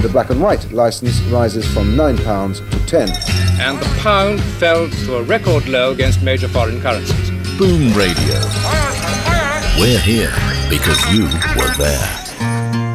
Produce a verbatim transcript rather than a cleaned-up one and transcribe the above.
the black and white licence rises from nine pounds to ten. And the pound fell to a record low against major foreign currencies. Boom Radio. We're here because you were there.